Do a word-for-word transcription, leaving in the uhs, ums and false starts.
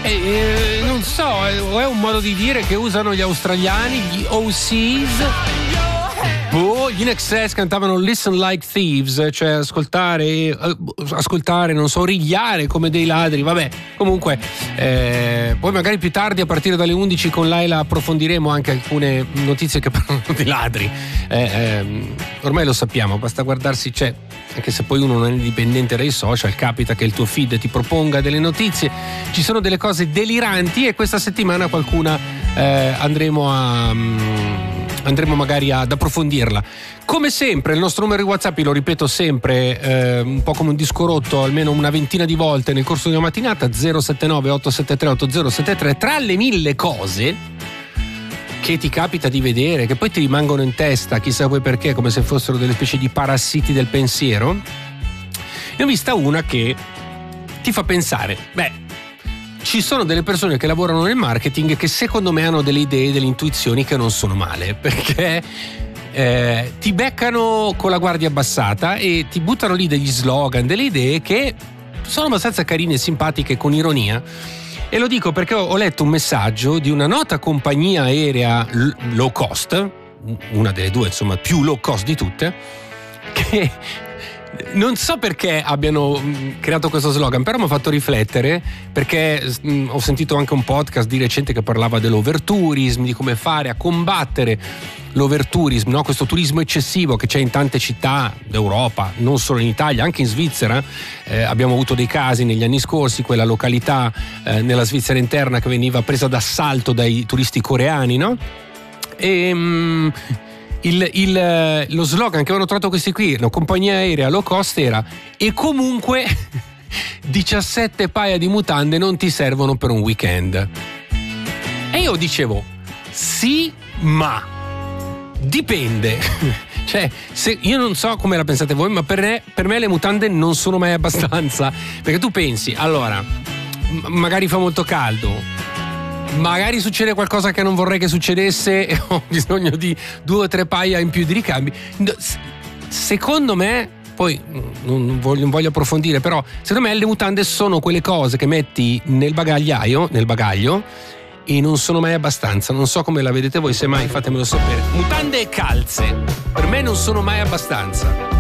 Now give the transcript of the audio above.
eh, non so, o è un modo di dire che usano gli australiani, gli O Cs. Boh, gli In Excess cantavano Listen Like Thieves, cioè ascoltare, eh, ascoltare, non so, rigliare come dei ladri, vabbè. Comunque, eh, poi magari più tardi a partire dalle undici con Laila approfondiremo anche alcune notizie che parlano di ladri. Eh, eh, ormai lo sappiamo, basta guardarsi, cioè, anche se poi uno non è dipendente dai social, capita che il tuo feed ti proponga delle notizie, ci sono delle cose deliranti e questa settimana qualcuna eh, andremo a... Um, andremo magari ad approfondirla. Come sempre il nostro numero di WhatsApp, lo ripeto sempre, eh, un po' come un disco rotto almeno una ventina di volte nel corso di una mattinata, zero sette nove otto sette tre otto zero sette tre. Tra le mille cose che ti capita di vedere, che poi ti rimangono in testa chissà poi perché, come se fossero delle specie di parassiti del pensiero, ne ho vista una che ti fa pensare, beh, ci sono delle persone che lavorano nel marketing che secondo me hanno delle idee, delle intuizioni che non sono male, perché eh, ti beccano con la guardia abbassata e ti buttano lì degli slogan, delle idee che sono abbastanza carine e simpatiche, con ironia. E lo dico perché ho letto un messaggio di una nota compagnia aerea low cost, una delle due insomma più low cost di tutte, che non so perché abbiano creato questo slogan, però mi ha fatto riflettere, perché mh, ho sentito anche un podcast di recente che parlava dell'overtourism, di come fare a combattere l'overtourism, no? Questo turismo eccessivo che c'è in tante città d'Europa, non solo in Italia, anche in Svizzera. Eh, abbiamo avuto dei casi negli anni scorsi, quella località eh, nella Svizzera interna che veniva presa d'assalto dai turisti coreani, no? E... Mh, Il, il, lo slogan che avevano trovato questi qui, la compagnia aerea low cost, era: e comunque diciassette paia di mutande non ti servono per un weekend. E io dicevo sì, ma dipende. Cioè, se, io non so come la pensate voi, ma per me, per me le mutande non sono mai abbastanza, perché tu pensi, allora m- magari fa molto caldo, magari succede qualcosa che non vorrei che succedesse e ho bisogno di due o tre paia in più di ricambi. Secondo me, poi non voglio, non voglio approfondire, però secondo me le mutande sono quelle cose che metti nel bagagliaio, nel bagaglio, e non sono mai abbastanza. Non so come la vedete voi, se mai fatemelo sapere. Mutande e calze per me non sono mai abbastanza.